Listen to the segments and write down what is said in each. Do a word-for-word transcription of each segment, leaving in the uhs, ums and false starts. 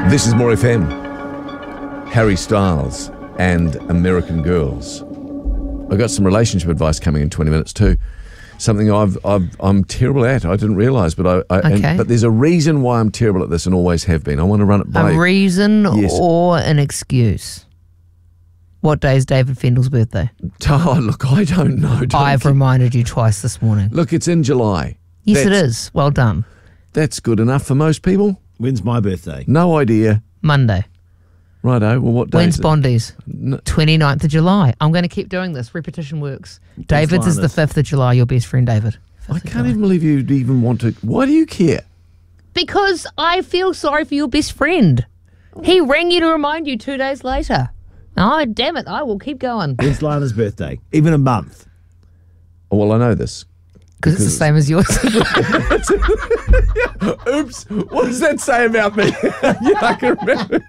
This is More F M. Harry Styles and American Girls. I got some relationship advice coming in twenty minutes too. Something I've, I've I'm terrible at. I didn't realise, but I. I Okay. and, but there's a reason why I'm terrible at this, and always have been. I want to run it by. A reason Yes. or an excuse? What day is David Fendel's birthday? Oh, look, I don't know. Don't I've keep- reminded you twice this morning. Look, it's in July. Yes, it That's- is. Well done. That's good enough for most people. When's my birthday? No idea. Monday. Righto. Well, what day? When's is it? Bondi's? No. twenty-ninth of July. I'm going to keep doing this. Repetition works. David's is the Linus. fifth of July. Your best friend, David. I fifth of can't July. even believe you'd even want to. Why do you care? Because I feel sorry for your best friend. He rang you to remind you two days later. Oh, damn it. I will keep going. When's Lana's birthday? Even a month. Oh, well, I know this. Because it's the same as yours. Oops. What does that say about me? Yeah, I can remember.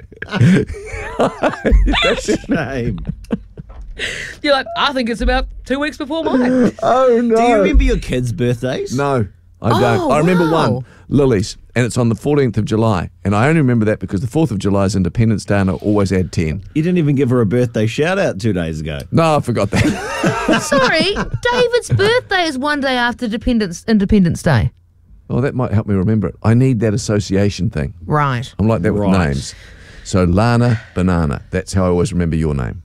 That's it. Shame. You're like, I think it's about two weeks before mine. Oh, no. Do you remember your kids' birthdays? No, I don't. Oh, I remember wow. one, Lily's, and it's on the fourteenth of July. And I only remember that because the fourth of July is Independence Day, and I always add ten. You didn't even give her a birthday shout out two days ago. No, I forgot that. Sorry, David's birthday is one day after Dependence, Independence Day. Oh, that might help me remember it. I need that association thing. Right. I'm like that with Right. names. So Lana Banana. That's how I always remember your name.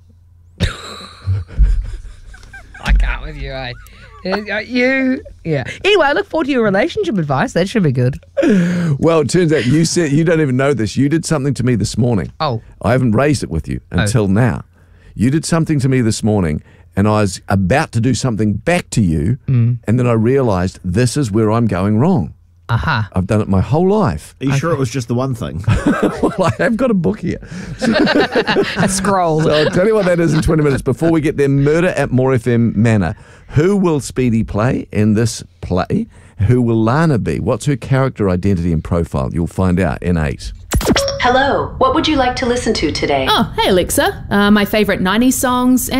I can't with you, eh? Uh, You, yeah. Anyway, I look forward to your relationship advice. That should be good. Well, it turns out you said you don't even know this. You did something to me this morning. Oh. I haven't raised it with you until now. You did something to me this morning, and I was about to do something back to you, and then I realised this is where I'm going wrong. Aha. I've done it my whole life. Are you sure it was just the one thing? Well, I have got a book here. A scroll. So I'll tell you what that is in twenty minutes. Before we get there, Murder at More F M Manor. Who will Speedy play in this play? Who will Lana be? What's her character identity and profile? You'll find out in eight. Hello, what would you like to listen to today? Oh, hey Alexa. Uh, my favourite nineties songs